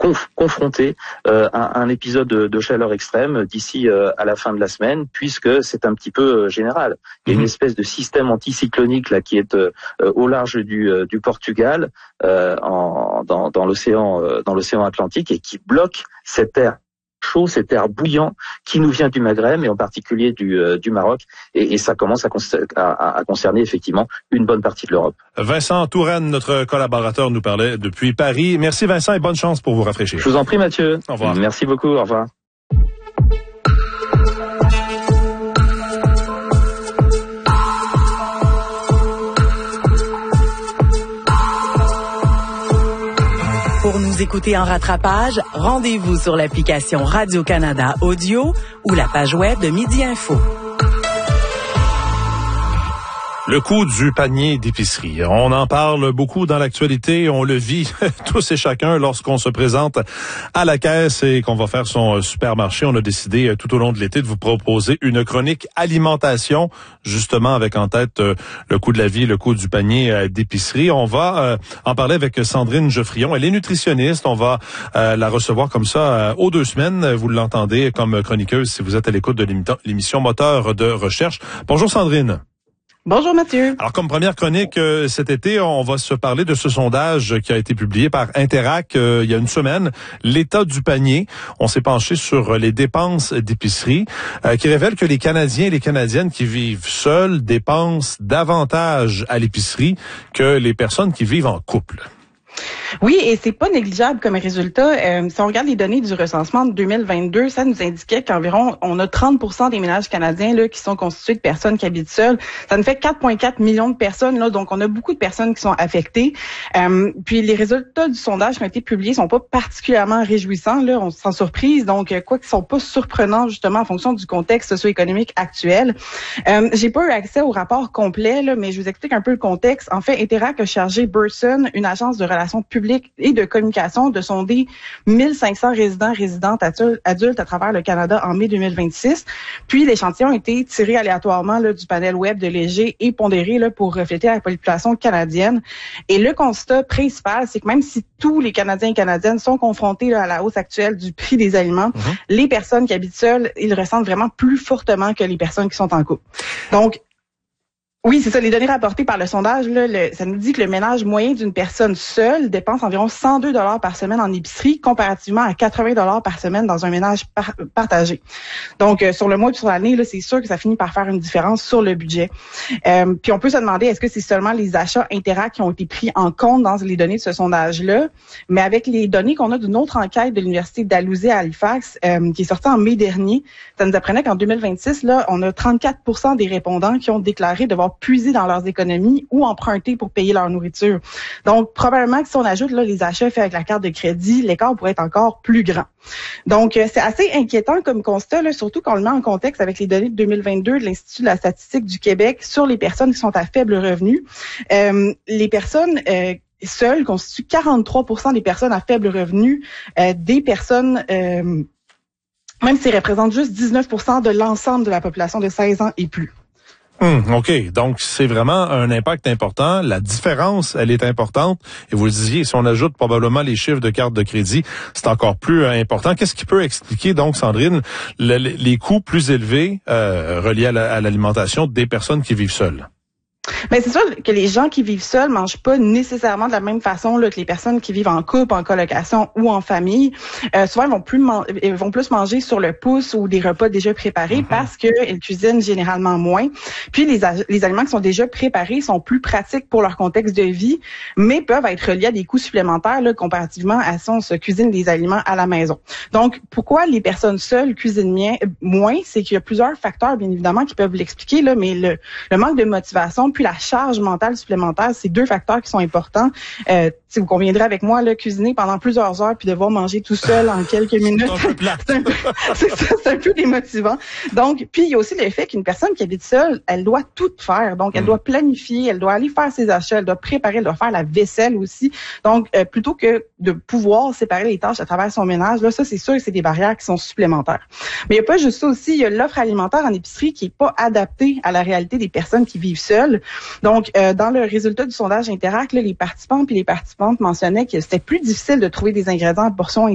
confronter à un épisode de chaleur extrême d'ici à la fin de la semaine, puisque c'est un petit peu général. Il y a une espèce de système anticyclonique là qui est au large du Portugal, dans l'océan Atlantique, et qui bloque cet air chaud, cet air bouillant qui nous vient du Maghreb et en particulier du Maroc, et ça commence à concerner effectivement une bonne partie de l'Europe. Vincent Touraine, notre collaborateur, nous parlait depuis Paris. Merci Vincent et bonne chance pour vous rafraîchir. Je vous en prie Mathieu. Au revoir. Merci beaucoup, au revoir. Pour nous écouter en rattrapage, rendez-vous sur l'application Radio-Canada Audio ou la page web de Midi Info. Le coût du panier d'épicerie. On en parle beaucoup dans l'actualité. On le vit tous et chacun lorsqu'on se présente à la caisse et qu'on va faire son supermarché. On a décidé tout au long de l'été de vous proposer une chronique alimentation, justement avec en tête le coût de la vie, le coût du panier d'épicerie. On va en parler avec Sandrine Geoffrion. Elle est nutritionniste. On va la recevoir comme ça aux 2 semaines. Vous l'entendez comme chroniqueuse si vous êtes à l'écoute de l'émission Moteur de recherche. Bonjour Sandrine. Bonjour Mathieu. Alors comme première chronique cet été, on va se parler de ce sondage qui a été publié par Interac il y a une semaine, l'état du panier. On s'est penché sur les dépenses d'épicerie qui révèle que les Canadiens et les Canadiennes qui vivent seuls dépensent davantage à l'épicerie que les personnes qui vivent en couple. Oui, et c'est pas négligeable comme résultat. Si on regarde les données du recensement de 2022, ça nous indiquait qu'environ on a 30% des ménages canadiens là qui sont constitués de personnes qui habitent seules. Ça nous fait 4,4 millions de personnes là, donc on a beaucoup de personnes qui sont affectées. Puis les résultats du sondage qui ont été publiés sont pas particulièrement réjouissants là, on se sent surprise. Donc quoi qu'ils sont pas surprenants justement en fonction du contexte socio-économique actuel. J'ai pas eu accès au rapport complet là, mais je vous explique un peu le contexte. En fait, Interac a chargé Burson, une agence de relations publiques et de communication, de sonder 1500 résidentes adultes à travers le Canada en mai 2026. Puis l'échantillon a été tiré aléatoirement là, du panel web de Léger et pondéré là, pour refléter la population canadienne. Et le constat principal, c'est que même si tous les Canadiens et Canadiennes sont confrontés là, à la hausse actuelle du prix des aliments, les personnes qui habitent seules, ils le ressentent vraiment plus fortement que les personnes qui sont en couple. Donc, oui, c'est ça. Les données rapportées par le sondage, là, ça nous dit que le ménage moyen d'une personne seule dépense environ 102 $ par semaine en épicerie, comparativement à 80 $ par semaine dans un ménage partagé. Donc, sur le mois et sur l'année, là, c'est sûr que ça finit par faire une différence sur le budget. Puis on peut se demander, est-ce que c'est seulement les achats Interac qui ont été pris en compte dans les données de ce sondage-là? Mais avec les données qu'on a d'une autre enquête de l'Université Dalhousie à Halifax, qui est sortie en mai dernier, ça nous apprenait qu'en 2026, là, on a 34% des répondants qui ont déclaré devoir puiser dans leurs économies ou emprunter pour payer leur nourriture. Donc, probablement que si on ajoute là, les achats faits avec la carte de crédit, l'écart pourrait être encore plus grand. Donc, c'est assez inquiétant comme constat, là, surtout quand on le met en contexte avec les données de 2022 de l'Institut de la statistique du Québec sur les personnes qui sont à faible revenu. Les personnes seules constituent 43% des personnes à faible revenu, des personnes... même s'ils représentent juste 19% de l'ensemble de la population de 16 ans et plus. OK. Donc, c'est vraiment un impact important. La différence, elle est importante. Et vous le disiez, si on ajoute probablement les chiffres de carte de crédit, c'est encore plus important. Qu'est-ce qui peut expliquer, donc, Sandrine, les coûts plus élevés reliés à l'alimentation des personnes qui vivent seules? Mais c'est sûr que les gens qui vivent seuls mangent pas nécessairement de la même façon là, que les personnes qui vivent en couple, en colocation ou en famille. Souvent, ils vont plus manger sur le pouce ou des repas déjà préparés parce qu'ils cuisinent généralement moins. Puis, les aliments qui sont déjà préparés sont plus pratiques pour leur contexte de vie, mais peuvent être reliés à des coûts supplémentaires là, comparativement à si on se cuisine des aliments à la maison. Donc, pourquoi les personnes seules cuisinent moins? C'est qu'il y a plusieurs facteurs, bien évidemment, qui peuvent l'expliquer, là, mais le manque de motivation puis la charge mentale supplémentaire, c'est 2 facteurs qui sont importants. Si vous conviendrez avec moi, là, cuisiner pendant plusieurs heures puis devoir manger tout seul en quelques minutes, c'est un peu démotivant. Donc, puis il y a aussi le fait qu'une personne qui habite seule, elle doit tout faire. Donc, elle doit planifier, elle doit aller faire ses achats, elle doit préparer, elle doit faire la vaisselle aussi. Donc, plutôt que de pouvoir séparer les tâches à travers son ménage, là, ça, c'est sûr que c'est des barrières qui sont supplémentaires. Mais il n'y a pas juste ça aussi, il y a l'offre alimentaire en épicerie qui est pas adaptée à la réalité des personnes qui vivent seules. Donc, dans le résultat du sondage Interac, là, les participants puis les participantes mentionnaient que c'était plus difficile de trouver des ingrédients en portions